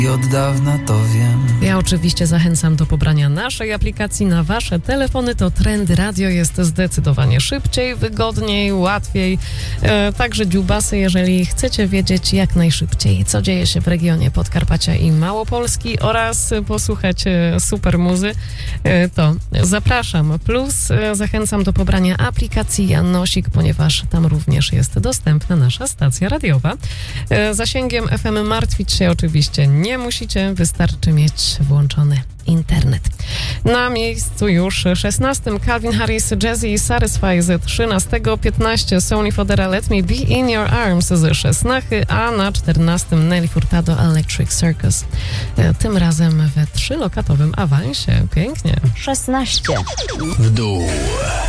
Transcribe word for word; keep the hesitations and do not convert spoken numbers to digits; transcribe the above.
I od dawna to wiem. Ja oczywiście zachęcam do pobrania naszej aplikacji na wasze telefony. To Trendy Radio jest zdecydowanie szybciej, wygodniej, łatwiej. E, także dziubasy, jeżeli chcecie wiedzieć jak najszybciej, co dzieje się w regionie Podkarpacia i Małopolski oraz posłuchać e, super muzy, e, to zapraszam. Plus e, zachęcam do pobrania aplikacji Janosik, ponieważ tam również jest dostępna nasza stacja radiowa. E, zasięgiem F M martwić się oczywiście nie musicie, wystarczy mieć włączony internet. Na miejscu już szesnastym Calvin Harris, Jazzy i Satisfy z trzynastego, piętnaście Sony Fodera Let Me Be In Your Arms z szesnasty, a na czternastym Nelly Furtado Electric Circus. Tym razem we trzylokatowym awansie. Pięknie. szesnaście. W dół.